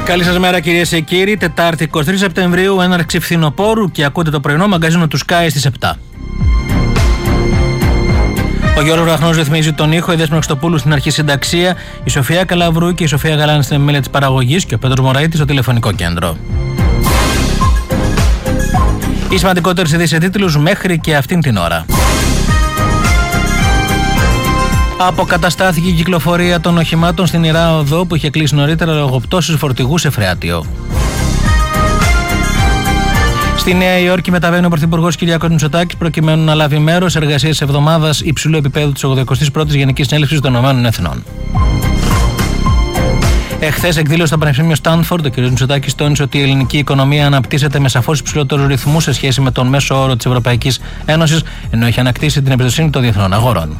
Καλή σας μέρα κυρίες και κύριοι. Τετάρτη 23 Σεπτεμβρίου, έναρξη φθινοπόρου και ακούτε το πρωινό μαγκαζίνο του Sky στις 7. Ο Γιώργος Βραχνός ρυθμίζει τον ήχο, η Δέσποινα Χριστοπούλου στην αρχή συνταξία, η Σοφία Καλαβρού και η Σοφία Γαλάνη στην επιμέλεια της παραγωγής και ο Πέτρος Μωραΐτης στο τηλεφωνικό κέντρο. Οι σημαντικότερες ειδήσεις σε τίτλους μέχρι και αυτήν την ώρα. Αποκαταστάθηκε η κυκλοφορία των οχημάτων στην Ιερά Οδό που είχε κλείσει νωρίτερα λόγω πτώσης φορτηγού σε φρεάτιο. Στη Νέα Υόρκη μεταβαίνει ο Πρωθυπουργός Κυριάκος Μητσοτάκης προκειμένου να λάβει μέρος σε εργασίες της εβδομάδας υψηλού επίπεδου της 81ης Γενικής Συνέλευσης των Ηνωμένων Εθνών. Εχθές, εκδήλωση στο Πανεπιστήμιο Στάνφορντ, ο κ. Μητσοτάκης τόνισε ότι η ελληνική οικονομία αναπτύσσεται με σαφώς υψηλότερους ρυθμούς σε σχέση με τον μέσο όρο της Ευρωπαϊκής Ένωσης, ενώ έχει ανακτήσει την εμπιστοσύνη των διεθνών αγορών.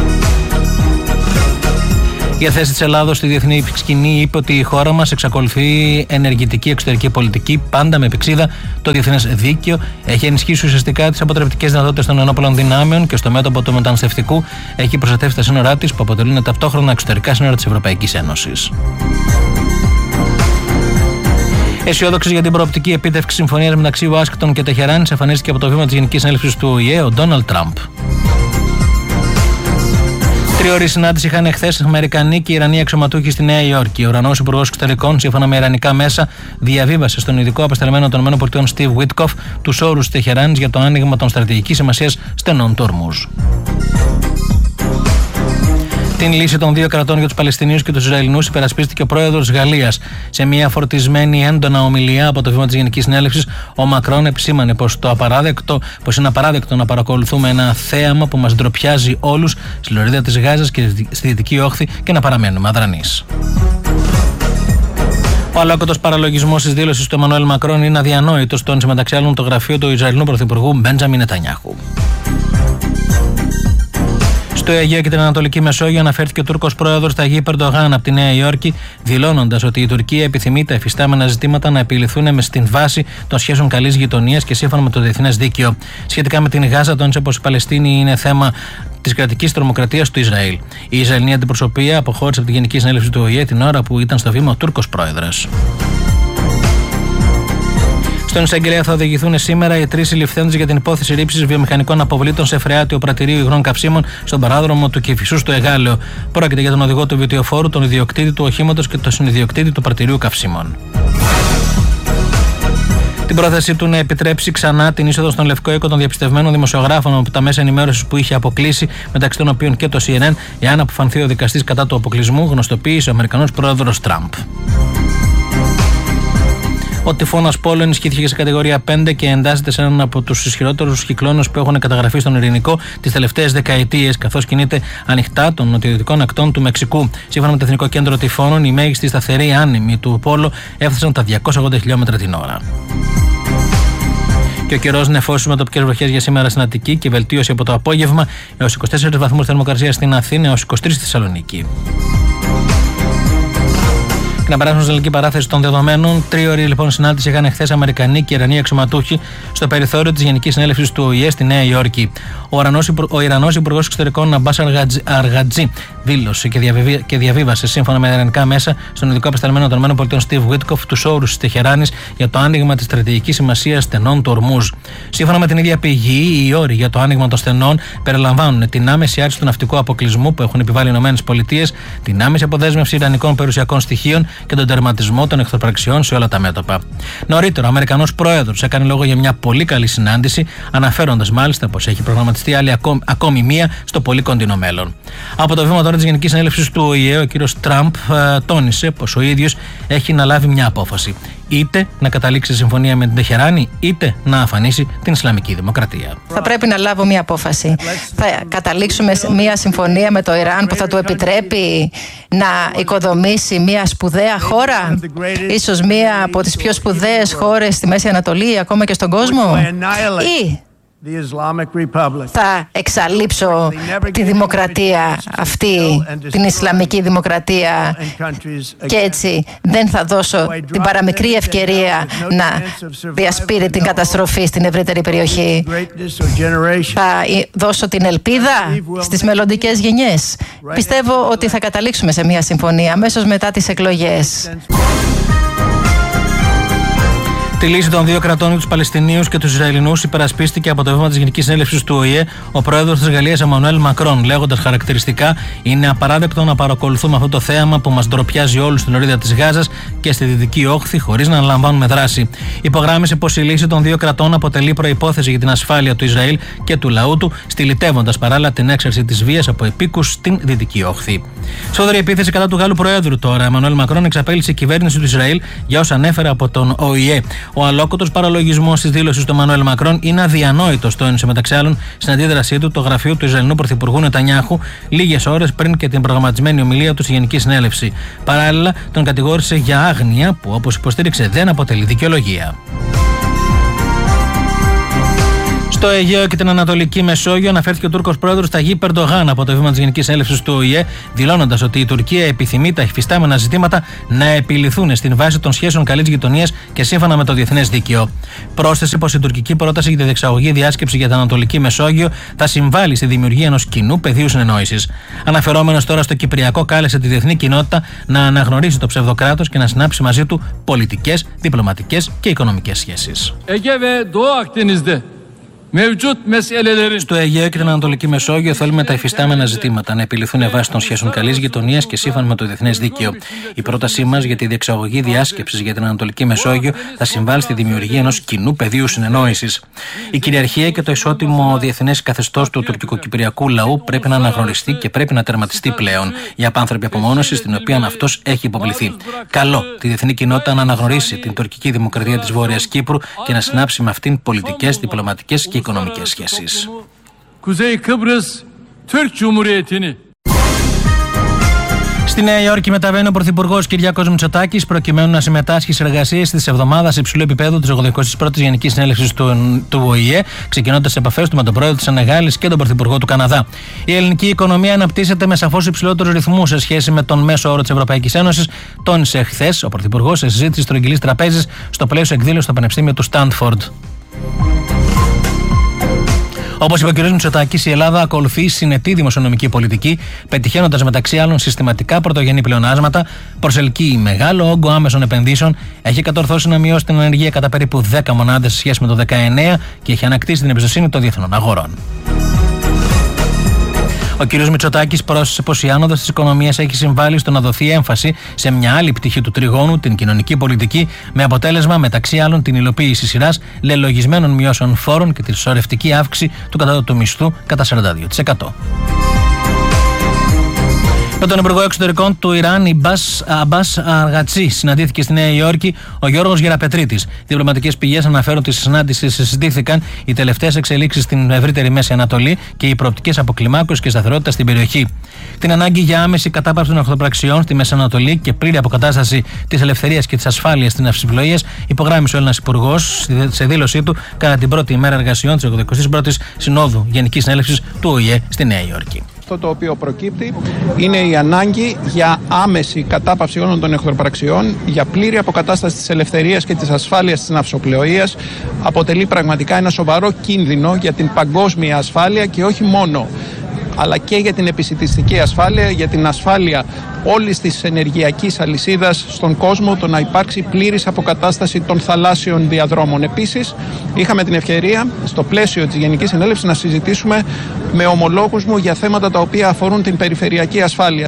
Για θέση της Ελλάδος στη διεθνή σκηνή είπε ότι η χώρα μας εξακολουθεί ενεργητική εξωτερική πολιτική, πάντα με επεξίδα το διεθνές δίκαιο, έχει ενισχύσει ουσιαστικά τις αποτρεπτικές δυνατότητες των ενόπλων δυνάμεων και στο μέτωπο του μεταναστευτικού έχει προστατεύσει τα σύνορά της που αποτελούν ταυτόχρονα εξωτερικά σύνορα της Ευρωπαϊκής Ένωσης. Αισιόδοξος για την προοπτική επίτευξη συμφωνίας μεταξύ Ουάσιγκτον και Τεχεράνης εμφανίστηκε από το βήμα της Γενικής Συνέλευσης του ΟΗΕ ο Ντόναλντ Τραμπ. 3ωρη συνάντηση είχαν εχθές Αμερικανοί και Ιρανοί αξιωματούχοι στη Νέα Υόρκη. Ο Ουρανός Υπουργός Εξωτερικών, σύμφωνα με ιρανικά μέσα, διαβίβασε στον ειδικό απεσταλμένο των ΗΠΑ Στιβ Βίτκοφ τους όρους της Τεχεράνης για το άνοιγμα των στρατηγικής σημασίας στενών του Ορμούζ. Την λύση των δύο κρατών για τους Παλαιστινίους και τους Ισραηλινούς υπερασπίστηκε ο πρόεδρος της Γαλλίας. Σε μια φορτισμένη έντονα ομιλία από το βήμα της Γενικής Συνέλευσης, ο Μακρόν επισήμανε πως είναι απαράδεκτο να παρακολουθούμε ένα θέαμα που μας ντροπιάζει όλους στη λωρίδα της Γάζας και στη Δυτική Όχθη και να παραμένουμε αδρανείς. Ο αλόκοτος παραλογισμός της δήλωσης του Εμμανουέλ Μακρόν είναι αδιανόητος, τόνισε μεταξύ άλλων το γραφείο του Ισραηλινού Πρωθυπουργού Μπέντζαμιν Νετανιάχου. Στο Αιγαίο και την Ανατολική Μεσόγειο αναφέρθηκε ο Τούρκος πρόεδρος Ταγίπ Ερντογάν από τη Νέα Υόρκη, δηλώνοντας ότι η Τουρκία επιθυμεί τα εφιστάμενα ζητήματα να επιληθούν στην βάση των σχέσεων καλής γειτονίας και σύμφωνα με το διεθνές δίκαιο. Σχετικά με την Γάζα, τόνισε πως η Παλαιστίνη είναι θέμα της κρατικής τρομοκρατίας του Ισραήλ. Η Ισραηλινή αντιπροσωπεία αποχώρησε από τη Γενική Συνέλευση του ΟΗΕ την ώρα που ήταν στο βήμα ο Τούρκος πρόεδρος. Στον εισαγγελέα θα οδηγηθούν σήμερα οι 3 συλληφθέντες για την υπόθεση ρήψης βιομηχανικών αποβλήτων σε φρεάτιο πρατηρίου υγρών καυσίμων στον παράδρομο του Κηφισού στο Εγάλεο. Πρόκειται για τον οδηγό του βιτιοφόρου, τον ιδιοκτήτη του οχήματος και τον συνιδιοκτήτη του πρατηρίου καυσίμων. Την πρόθεσή του να επιτρέψει ξανά την είσοδο στον Λευκό Οίκο των διαπιστευμένων δημοσιογράφων από τα μέσα ενημέρωσης που είχε αποκλείσει, μεταξύ των οποίων και το CNN, εάν αποφανθεί ο δικαστής κατά του αποκλεισμού, γνωστοποίησε ο Αμερικανός πρόεδρος Τραμπ. Ο τυφώνας Πόλο ενισχύθηκε σε κατηγορία 5 και εντάσσεται σε έναν από τους ισχυρότερους κυκλώνες που έχουν καταγραφεί στον Ειρηνικό τις τελευταίες δεκαετίες, καθώς κινείται ανοιχτά των νοτιοδυτικών ακτών του Μεξικού. Σύμφωνα με το Εθνικό Κέντρο Τυφώνων, οι μέγιστοι σταθεροί άνεμοι του Πόλο έφτασαν τα 280 χιλιόμετρα την ώρα. Και ο καιρός νεφώσεις με τοπικές βροχές για σήμερα στην Αττική και βελτίωση από το απόγευμα έως 24 βαθμούς θερμοκρασία στην Αθήνα έως 23 στη Θεσσαλονίκη. Να περάσουμε στην ελληνική παράθεση των δεδομένων. 3ωρη λοιπόν συνάντηση είχαν εχθές Αμερικανοί και Ιρανοί αξιωματούχοι στο περιθώριο της Γενικής Συνέλευσης του ΟΗΕ στη Νέα Υόρκη. Ο Ιρανός Υπουργός Εξωτερικών Αμπάς Αργατζή δήλωσε και διαβίβασε σύμφωνα με ιρανικά μέσα στον ειδικό απεσταλμένο των ΗΠΑ Στιβ Βίτκοφ τους όρους της Τεχεράνης για το άνοιγμα της στρατηγικής σημασίας στενών του Ορμούζ. Σύμφωνα με την ίδια πηγή, οι όροι για το άνοιγμα των στενών περιλαμβάνουν την άμεση άρση του ναυτικού αποκλεισμού που έχουν επιβάλει οι ΗΠΑ, την άμεση αποδέσμευση ιρανικών περιουσιακών στοιχείων και τον τερματισμό των εχθροπραξιών σε όλα τα μέτωπα. Νωρίτερα, ο Αμερικανός πρόεδρος έκανε λόγο για μια πολύ καλή συνάντηση, αναφέροντας μάλιστα πως έχει προγραμματιστεί άλλη ακόμη μία στο πολύ κοντινό μέλλον. Από το βήμα τώρα της Γενικής Συνέλευσης του ΟΗΕ, ο κ. Τραμπ τόνισε πως ο ίδιος έχει να λάβει μια απόφαση. Είτε να καταλήξει συμφωνία με την Τεχεράνη, είτε να αφανίσει την Ισλαμική Δημοκρατία. Θα πρέπει να λάβω μια απόφαση. Θα καταλήξουμε μια συμφωνία με το Ιράν που θα του επιτρέπει να οικοδομήσει μια σπουδαία χώρα, ίσως μια από τις πιο σπουδαίες χώρες στη Μέση Ανατολή, ακόμα και στον κόσμο, ή θα εξαλείψω τη δημοκρατία αυτή, την Ισλαμική Δημοκρατία, και έτσι δεν θα δώσω την παραμικρή ευκαιρία να διασπείρει την καταστροφή στην ευρύτερη περιοχή. Θα δώσω την ελπίδα στις μελλοντικές γενιές. Πιστεύω ότι θα καταλήξουμε σε μια συμφωνία αμέσως μετά τις εκλογές. Τη λύση των δύο κρατών, τους Παλαιστινίους και τους Ισραηλινούς, υπερασπίστηκε από το βήμα της Γενικής Συνέλευσης του ΟΗΕ ο πρόεδρος της Γαλλίας Εμμανουέλ Μακρόν, λέγοντας χαρακτηριστικά: «Είναι απαράδεκτο να παρακολουθούμε αυτό το θέαμα που μας ντροπιάζει όλους στην λωρίδα της Γάζας και στη Δυτική Όχθη χωρίς να αναλαμβάνουμε δράση». Υπογράμμισε πως η λύση των δύο κρατών αποτελεί προϋπόθεση για την ασφάλεια του Ισραήλ και του λαού του, στυλιτεύοντας παράλληλα την έξαρση της βίας από επίκους στην Δυτική Όχθη. Σφοδρή επίθεση κατά του Γάλλου Προέδρου τώρα. Εμμανουέλ Μακρόν εξαπέλυσε η κυβέρνηση του Ισραήλ για όσα ανέφερε από τον ΟΗΕ. Ο αλόκοτος παραλογισμός της δήλωσης του Εμμανουέλ Μακρόν είναι αδιανόητος, τόνισε μεταξύ άλλων στην αντίδρασή του το γραφείο του Ισραηλινού Πρωθυπουργού Νετανιάχου λίγες ώρες πριν και την προγραμματισμένη ομιλία του στη Γενική Συνέλευση. Παράλληλα, τον κατηγόρησε για άγνοια που, όπως υποστήριξε, δεν αποτελεί δικαιολογία. Στο Αιγαίο και την Ανατολική Μεσόγειο αναφέρθηκε ο Τούρκος πρόεδρος Ταγίπ Ερντογάν από το βήμα της Γενικής Συνέλευσης του ΟΗΕ, δηλώνοντας ότι η Τουρκία επιθυμεί τα υφιστάμενα ζητήματα να επιληθούν στην βάση των σχέσεων καλής γειτονίας και σύμφωνα με το διεθνές δίκαιο. Πρόσθεσε πως η τουρκική πρόταση για τη διεξαγωγή διάσκεψη για την Ανατολική Μεσόγειο θα συμβάλλει στη δημιουργία ενός κοινού πεδίου συνεννόησης. Αναφερόμενος τώρα στο Κυπριακό, κάλεσε τη διεθνή κοινότητα να αναγνωρίσει το ψευδοκράτος και να συνάψει μαζί του πολιτικές, διπλωματικές και οικονομικές σχέσεις. Στο Αιγαίο και την Ανατολική Μεσόγειο θέλουμε τα υφιστάμενα ζητήματα να επιληθούν βάσει των σχέσεων καλής γειτονίας και σύμφωνα με το διεθνές δίκαιο. Η πρότασή μας για τη διεξαγωγή διάσκεψης για την Ανατολική Μεσόγειο θα συμβάλλει στη δημιουργία ενός κοινού πεδίου συνεννόησης. Η κυριαρχία και το ισότιμο διεθνές καθεστώς του τουρκικοκυπριακού λαού πρέπει να αναγνωριστεί και πρέπει να τερματιστεί πλέον η απάνθρωπη απομόνωση στην οποία αυτός έχει υποβληθεί. Καλό τη διεθνή κοινότητα να αναγνωρίσει την τουρκική δημοκρατία της Βόρειας Κύπρου και να συνάψει με αυτήν πολιτικές, διπλωματικές και οικονομικές σχέσεις. Στη Νέα Υόρκη μεταβαίνει ο Πρωθυπουργός Κυριάκος Μητσοτάκης προκειμένου να συμμετάσχει σε εργασίες της εβδομάδας υψηλού επίπεδου της 81ης Γενικής Συνέλευσης του ΟΗΕ, ξεκινώντας σε επαφές του με τον πρόεδρο της Σενεγάλης και τον Πρωθυπουργό του Καναδά. Η ελληνική οικονομία αναπτύσσεται με σαφώς υψηλότερους ρυθμούς σε σχέση με τον μέσο όρο της Ευρωπαϊκής Ένωσης, τόνισε χθες ο Πρωθυπουργός σε συζήτηση στρογγυλής τραπέζης στο πλαίσιο εκδήλωσης στο Πανεπιστήμιο του Στάνφορντ. Όπως είπε ο κ. Μητσοτάκης, η Ελλάδα ακολουθεί συνετή δημοσιονομική πολιτική, πετυχαίνοντας μεταξύ άλλων συστηματικά πρωτογενή πλεονάσματα, προσελκύει μεγάλο όγκο άμεσων επενδύσεων, έχει κατορθώσει να μειώσει την ανεργία κατά περίπου 10 μονάδες σε σχέση με το 2019 και έχει ανακτήσει την εμπιστοσύνη των διεθνών αγορών. Ο κ. Μητσοτάκης πρόσθεσε πως η άνοδος της οικονομίας έχει συμβάλει στο να δοθεί έμφαση σε μια άλλη πτυχή του τριγώνου, την κοινωνική πολιτική, με αποτέλεσμα μεταξύ άλλων την υλοποίηση σειράς λελογισμένων μειώσεων φόρων και τη σωρευτική αύξηση του κατώτατου μισθού κατά 42%. Με τον Υπουργό Εξωτερικών του Ιράν, Αμπάς Αργατσί, συναντήθηκε στη Νέα Υόρκη ο Γιώργος Γεραπετρίτης. Διπλωματικές πηγές αναφέρουν ότι στη συνάντηση συζητήθηκαν οι τελευταίες εξελίξεις στην ευρύτερη Μέση Ανατολή και οι προοπτικές αποκλιμάκωσης και σταθερότητα στην περιοχή. Την ανάγκη για άμεση κατάπαυση των εχθροπραξιών στη Μέση Ανατολή και πλήρη αποκατάσταση της ελευθερίας και της ασφάλειας στην ναυσιπλοείας υπογράμμισε ο Έλληνας Υπουργός σε δήλωσή του κατά την πρώτη ημέρα εργασιών της 81ης Συνόδου Γενικής Συνέλευσης του ΟΗΕ στη Νέα Υόρκη. Αυτό το οποίο προκύπτει είναι η ανάγκη για άμεση κατάπαυση όλων των εχθροπραξιών, για πλήρη αποκατάσταση της ελευθερίας και της ασφάλειας της ναυσοπλοείας. Αποτελεί πραγματικά ένα σοβαρό κίνδυνο για την παγκόσμια ασφάλεια και όχι μόνο, αλλά και για την επισιτιστική ασφάλεια, για την ασφάλεια όλης της ενεργειακής αλυσίδας στον κόσμο, το να υπάρξει πλήρης αποκατάσταση των θαλάσσιων διαδρόμων. Επίσης, είχαμε την ευκαιρία στο πλαίσιο της Γενικής Συνέλευσης να συζητήσουμε με ομολόγους μου για θέματα τα οποία αφορούν την περιφερειακή ασφάλεια.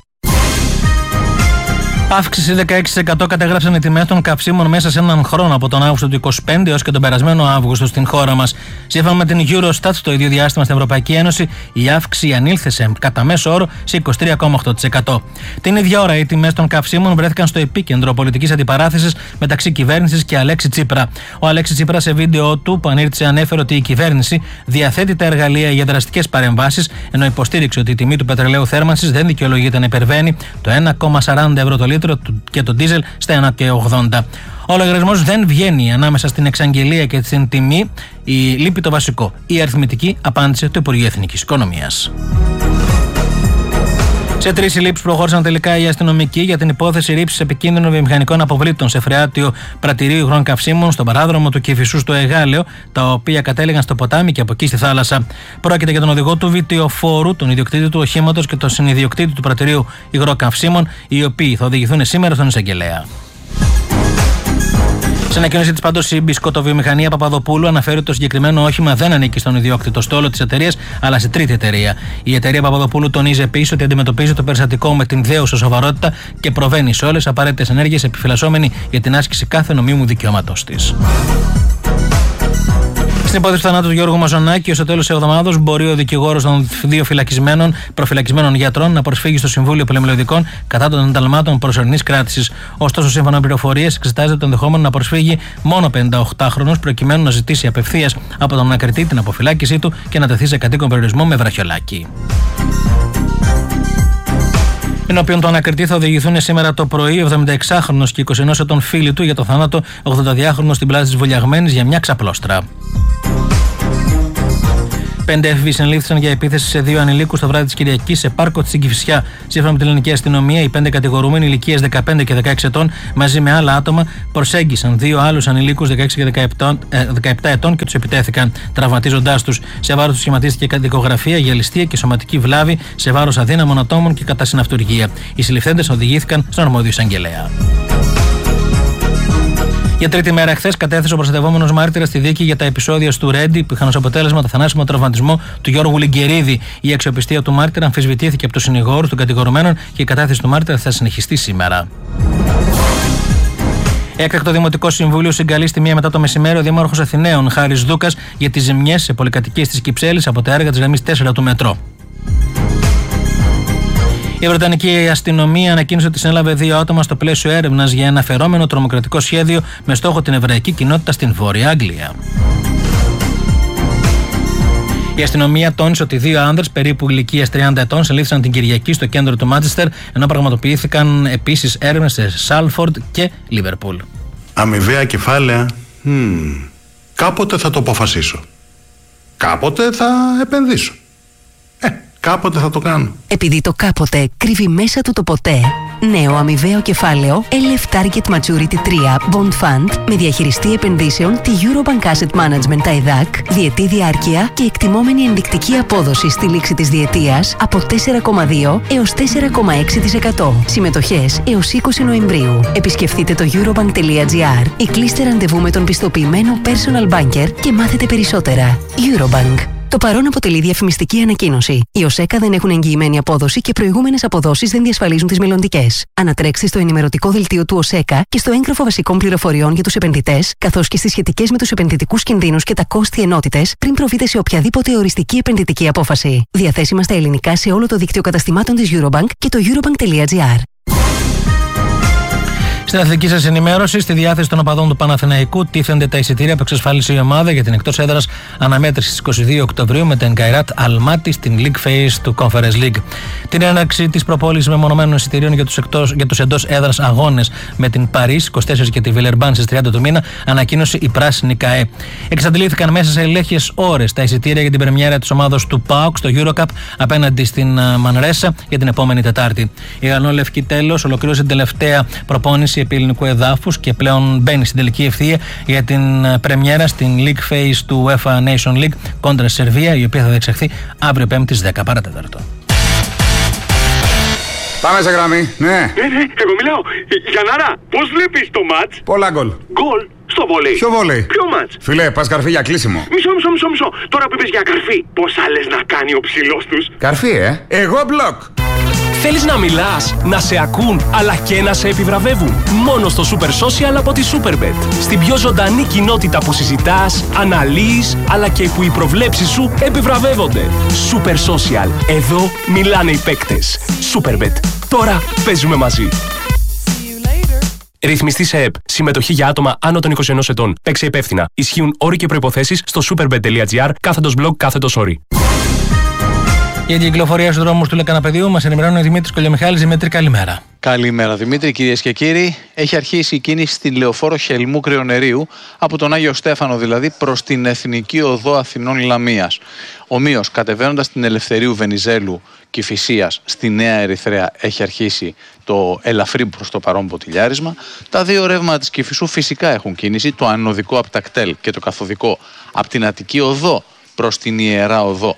Αύξηση 16% κατέγραψαν οι τιμές των καυσίμων μέσα σε έναν χρόνο από τον Αύγουστο του 2025 έως και τον περασμένο Αύγουστο στην χώρα μας. Σύμφωνα με την Eurostat, το ίδιο διάστημα στην Ευρωπαϊκή Ένωση, η αύξηση ανήλθε σε κατά μέσο όρο σε 23,8%. Την ίδια ώρα, οι τιμές των καυσίμων βρέθηκαν στο επίκεντρο πολιτικής αντιπαράθεσης μεταξύ κυβέρνησης και Αλέξη Τσίπρα. Ο Αλέξη Τσίπρα, σε βίντεο του που ανήρτησε, ανέφερε ότι η κυβέρνηση διαθέτει τα εργαλεία για δραστικές παρεμβάσεις, ενώ υποστήριξε ότι η τιμή του πετρελαίου θέρμανσης δεν δικαιολογείται να υπερβαίνει το 1,40 ευρώ το λίτρο και το ντίζελ στα 1,80. Ο λογαριασμός δεν βγαίνει ανάμεσα στην εξαγγελία και στην τιμή. Λείπει το βασικό. Η αριθμητική, απάντησε το Υπουργείο Εθνικής Οικονομίας. Σε 3 συλλήψεις προχώρησαν τελικά οι αστυνομικοί για την υπόθεση ρήψης επικίνδυνων βιομηχανικών αποβλήτων σε φρεάτιο πρατηρίου υγρών καυσίμων στον παράδρομο του Κηφισού στο Εγάλεο, τα οποία κατέληγαν στο ποτάμι και από εκεί στη θάλασσα. Πρόκειται για τον οδηγό του βιτιοφόρου, τον ιδιοκτήτη του οχήματος και τον συνιδιοκτήτη του πρατηρίου υγρών καυσίμων, οι οποίοι θα οδηγηθούν σήμερα στον εισαγγελέα. Σε ανακοίνωσή της πάντως η μπισκοτοβιομηχανία Παπαδοπούλου αναφέρει ότι το συγκεκριμένο όχημα δεν ανήκει στον ιδιόκτητο στόλο της εταιρείας, αλλά σε τρίτη εταιρεία. Η εταιρεία Παπαδοπούλου τονίζει επίσης ότι αντιμετωπίζει το περιστατικό με την δέουσα σοβαρότητα και προβαίνει σε όλες τις απαραίτητες ενέργειες, επιφυλασσόμενη για την άσκηση κάθε νομίμου δικαιώματος της. Στην υπόθεση του θανάτου του Γιώργου Μαζονάκη, ως το τέλος της εβδομάδας μπορεί ο δικηγόρος των δύο προφυλακισμένων γιατρών να προσφύγει στο Συμβούλιο Πολεμελωδικών κατά των ενταλμάτων προσωρινής κράτησης. Ωστόσο, σύμφωνα με πληροφορίες, εξετάζεται το ενδεχόμενο να προσφύγει μόνο 58χρονος, προκειμένου να ζητήσει απευθείας από τον ανακριτή την αποφυλάκησή του και να τεθεί σε κατοίκον περιορισμό με βραχιολάκι. Ενώπιον του ανακριτή θα οδηγηθούν σήμερα το πρωί 76χρονος και 21 ετών φίλοι του για το θάνατο 82χρονος στην πλάτη της Βολιαγμένης για μια ξαπλώστρα. 5 έφηβοι συνελήφθησαν για επίθεση σε 2 ανηλίκους το βράδυ της Κυριακής σε πάρκο της Κηφισιά. Σύμφωνα με την ελληνική αστυνομία, οι 5 κατηγορούμενοι ηλικίας 15 και 16 ετών μαζί με άλλα άτομα προσέγγισαν 2 άλλους ανηλίκους 16 και 17 ετών και τους επιτέθηκαν, τραυματίζοντάς τους. Σε βάρος τους σχηματίστηκε κατοικογραφία για ληστεία και σωματική βλάβη σε βάρος αδύναμων ατόμων και κατά συναυτουργία. Οι συλληφθέντες οδηγήθηκαν στον αρμόδιο εισαγγελέα. Για τρίτη μέρα χθες κατέθεσε ο προστατευόμενος μάρτυρας στη δίκη για τα επεισόδια του Ρέντι που είχαν ως αποτέλεσμα το θανάσιμο τραυματισμό του Γιώργου Λιγκερίδη. Η αξιοπιστία του μάρτυρα αμφισβητήθηκε από τους συνηγόρους των κατηγορουμένων και η κατάθεση του μάρτυρα θα συνεχιστεί σήμερα. Έκτακτο Δημοτικό Συμβούλιο συγκαλεί στη 1 μετά το μεσημέρι ο Δήμαρχος Αθηναίων Χάρης Δούκας για τις ζημιές σε πολυκατοικίες της Κυψέλης από τα έργα της γραμμής 4 του μετρό. Η Βρετανική αστυνομία ανακοίνωσε ότι συνέλαβε 2 άτομα στο πλαίσιο έρευνας για ένα φερόμενο τρομοκρατικό σχέδιο με στόχο την εβραϊκή κοινότητα στην Βόρεια Αγγλία. Η αστυνομία τόνισε ότι 2 άνδρες περίπου ηλικίας 30 ετών συνελήφθησαν την Κυριακή στο κέντρο του Μάντσεστερ, ενώ πραγματοποιήθηκαν επίσης έρευνες σε Σάλφορντ και Λίβερπουλ. Αμοιβαία κεφάλαια. Κάποτε θα το αποφασίσω. Κάποτε θα επενδύσω. Κάποτε θα το κάνω. Επειδή το κάποτε κρύβει μέσα του το ποτέ, νέο αμοιβαίο κεφάλαιο LF Target Maturity 3 Bond Fund με διαχειριστή επενδύσεων τη Eurobank Asset Management TAIDAC, διετή διάρκεια και εκτιμόμενη ενδεικτική απόδοση στη λήξη της διετίας από 4,2 έως 4,6%. Συμμετοχές έως 20 Νοεμβρίου. Επισκεφτείτε το eurobank.gr ή κλείστε ραντεβού με τον πιστοποιημένο personal banker και μάθετε περισσότερα. Eurobank. Το παρόν αποτελεί διαφημιστική ανακοίνωση. Οι ΟΣΕΚΑ δεν έχουν εγγυημένη απόδοση και προηγούμενες αποδόσεις δεν διασφαλίζουν τις μελλοντικές. Ανατρέξτε στο ενημερωτικό δελτίο του ΟΣΕΚΑ και στο έγγραφο βασικών πληροφοριών για τους επενδυτές, καθώς και στις σχετικές με τους επενδυτικούς κινδύνους και τα κόστη ενότητες, πριν προβείτε σε οποιαδήποτε οριστική επενδυτική απόφαση. Διαθέσιμα στα ελληνικά σε όλο το δίκτυο καταστημάτων της Eurobank και το eurobank.gr. Στην αθλητική σας ενημέρωση, στη διάθεση των οπαδών του Παναθηναϊκού τίθενται τα εισιτήρια που εξασφάλισε η ομάδα για την εκτός έδρας αναμέτρηση στις 22 Οκτωβρίου με την Καϊράτ Αλμάτι στην League Phase του Conference League. Την έναρξη της προπόλησης μεμονωμένων εισιτηρίων για τους εντός έδρας αγώνες με την Παρίς 24 και τη Βιλερμπάν στις 30 του μήνα ανακοίνωσε η πράσινη ΚΑΕ. Εξαντλήθηκαν μέσα σε λίγες ώρες τα εισιτήρια για την πρεμιέρα της ομάδας του ΠΑΟΚ στο EuroCup απέναντι στην Μανρέσα για την επόμενη Τετάρτη. Η Γαλλανόλευκη τέλος ολοκλήρωσε την τελευταία προπόνηση επί ελληνικού εδάφους και πλέον μπαίνει στην τελική ευθεία για την πρεμιέρα στην League Phase του UEFA Nation League κόντρα στη Σερβία, η οποία θα διεξαχθεί αύριο 5η στις 10 παρατέταρτο. Πάμε σε γραμμή, ναι. Εγώ μιλάω. Γιαννάρα, πώς βλέπεις το μάτς? Πολλά γκολ. Γκολ στο βολέι. Ποιο βολέι? Ποιο μάτς? Φιλέ, πας καρφί για κλείσιμο. Μισό. Τώρα που είπες για καρφί, πώς άλλες να κάνει ο ψηλός τους? Καρφί, Εγώ μπλοκ. Θέλεις να μιλάς, να σε ακούν, αλλά και να σε επιβραβεύουν? Μόνο στο Super Social από τη Superbet. Στην πιο ζωντανή κοινότητα που συζητάς, αναλύεις, αλλά και που οι προβλέψεις σου επιβραβεύονται. Super Social. Εδώ μιλάνε οι παίκτες. Superbet. Τώρα παίζουμε μαζί. Ρυθμιστή σε ΕΠ. Συμμετοχή για άτομα άνω των 21 ετών. Παίξε υπεύθυνα. Ισχύουν όροι και προϋποθέσεις στο superbet.gr/blog/όροι. Για την κυκλοφορία στους δρόμους του Λεκαναπεδίου μας ενημερώνει ο Δημήτρης Κολιομιχάλης. Δημήτρη, καλημέρα. Καλημέρα Δημήτρη, κυρίες και κύριοι. Έχει αρχίσει η κίνηση στην Λεωφόρο Χελμού Κρεονερίου, από τον Άγιο Στέφανο δηλαδή, προς την Εθνική Οδό Αθηνών Λαμίας. Ομοίως, κατεβαίνοντας την Ελευθερίου Βενιζέλου Κηφισίας στη Νέα Ερυθρέα, έχει αρχίσει το ελαφρύ προς το παρόν ποτηλιάρισμα. Τα δύο ρεύματα της Κηφισού φυσικά έχουν κίνηση, το ανωδικό από τα κτέλ και το καθοδικό από την Αττική Οδό προς την Ιερά Οδό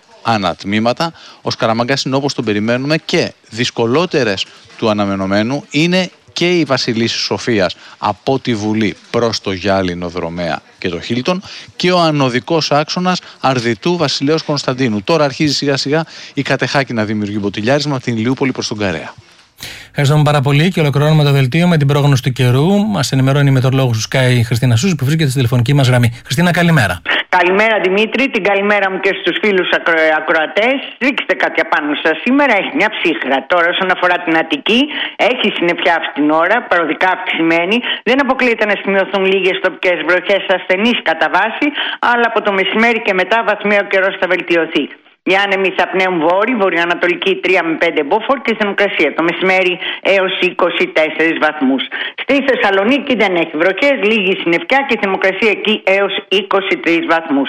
ανατμήματα. Ο Σκαραμαγκάς είναι όπως τον περιμένουμε και δυσκολότερες του αναμενωμένου είναι και η Βασιλίσσης Σοφίας από τη Βουλή προς το Γυάλινο Δρομέα και το Χίλτον και ο ανωδικός άξονας Αρδιτού Βασιλέως Κωνσταντίνου. Τώρα αρχίζει σιγά σιγά η Κατεχάκη να δημιουργεί μποτιλιάρισμα από την Ηλιούπολη προς τον Καρέα. Ευχαριστούμε πάρα πολύ και ολοκληρώνουμε το δελτίο με την πρόγνωση του καιρού. Μας ενημερώνει η μετεωρολόγος του Sky Χριστίνα Σούζη που βρίσκεται στη τηλεφωνική μας γραμμή. Χριστίνα, καλημέρα. Καλημέρα Δημήτρη, την καλημέρα μου και στους φίλους ακροατές. Ρίξτε κάτι απάνω σας σήμερα, έχει μια ψύχρα. Τώρα όσον αφορά την Αττική, έχει συννεφιά αυτή την ώρα, παροδικά αυξημένη. Δεν αποκλείεται να σημειωθούν λίγες τοπικές βροχές ασθενείς κατά βάση, αλλά από το μεσημέρι και μετά βαθμία ο καιρός θα βελτιωθεί. Οι άνεμοι θα πνέουν βορειοανατολική 3 με 5 μποφόρ και θερμοκρασία το μεσημέρι έως 24 βαθμούς. Στη Θεσσαλονίκη δεν έχει βροχές, λίγη συννεφιά και θερμοκρασία εκεί έως 23 βαθμούς.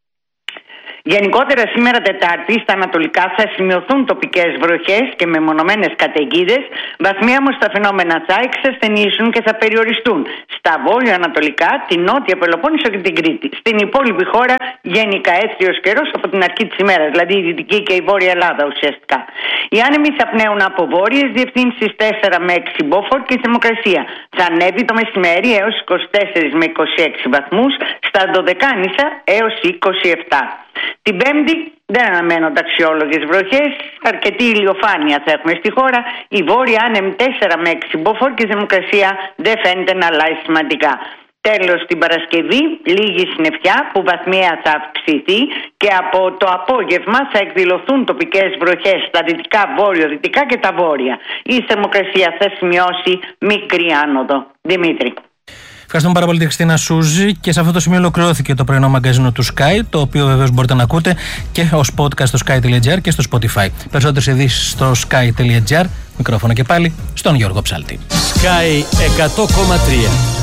Γενικότερα σήμερα Τετάρτη στα ανατολικά θα σημειωθούν τοπικές βροχές και μεμονωμένες καταιγίδες. Βαθμία όμως τα φαινόμενα θα εξασθενήσουν και θα περιοριστούν στα βόρειο-ανατολικά, την Νότια Πελοπόννησο και την Κρήτη. Στην υπόλοιπη χώρα γενικά έθριος καιρός από την αρχή της ημέρας, δηλαδή η Δυτική και η Βόρεια Ελλάδα ουσιαστικά. Οι άνεμοι θα πνέουν από βόρειες διευθύνσεις 4 με 6 μποφόρ και η θερμοκρασία θα ανέβει το μεσημέρι έως 24 με 26 βαθμούς, στα Δωδεκάνησα έως 27. Την Πέμπτη δεν αναμένονται αξιόλογες βροχές, αρκετή ηλιοφάνεια θα έχουμε στη χώρα. Η βόρεια άνεμη 4 με 6 μποφόρ και η θερμοκρασία δεν φαίνεται να αλλάζει σημαντικά. Τέλος, την Παρασκευή λίγη συννεφιά που βαθμία θα αυξηθεί και από το απόγευμα θα εκδηλωθούν τοπικές βροχές στα δυτικά, βόρειο-δυτικά και τα βόρεια. Η θερμοκρασία θα σημειώσει μικρή άνοδο. Δημήτρη. Ευχαριστούμε πάρα πολύ τη Χριστίνα Σούζη και σε αυτό το σημείο ολοκληρώθηκε το πρωινό μαγκαζίνο του Sky, το οποίο βεβαίως μπορείτε να ακούτε και ως podcast στο sky.gr και στο Spotify. Περισσότερες ειδήσεις στο sky.gr. Μικρόφωνο και πάλι στον Γιώργο Ψάλτη. Sky 100,3.